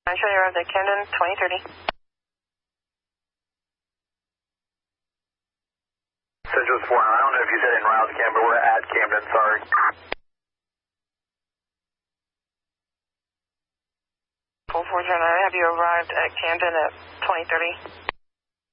I'm sure you arrived at Camden, 2030. Central 4, I don't know if you said en route to Camden, but we're at Camden, sorry. Full 409, have you arrived at Camden at 2030?